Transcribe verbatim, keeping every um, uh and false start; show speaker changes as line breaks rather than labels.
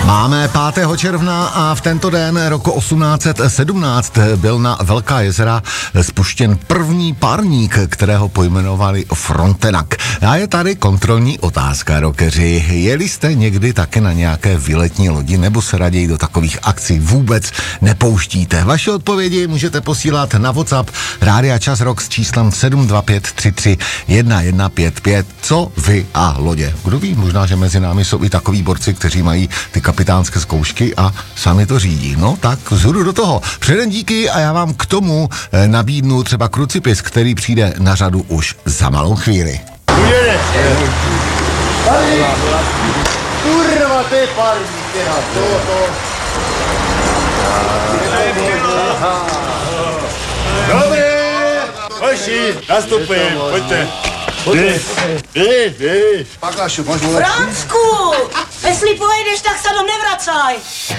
Máme pátého června a v tento den roku osmnáct set sedmnáct byl na Velká jezera spuštěn první parník, kterého pojmenovali Frontenac. A je tady kontrolní otázka, rokeři. Jeli jste někdy taky na nějaké výletní lodi, nebo se raději do takových akcí vůbec nepouštíte? Vaše odpovědi můžete posílat na WhatsApp Rádia Čas Rock s číslem sedm dva pět tři tři jedna jedna pět pět. Co vy a lodě? Kdo ví, možná, že mezi námi jsou i takový borci, kteří mají ty kapitánské zkoušky a sami to řídí. No tak zhudu do toho. Předem díky a já vám k tomu eh, nabídnu třeba krucipis, který přijde na řadu už za malou chvíli.
Kurva, to je parník, teda, to, to. Dobré, hoši, nastupujeme, pojďte. Vy, vy, vy. Pakašu, máš vole.
Francku, jestli pojedeš, tak se tam nevracaj.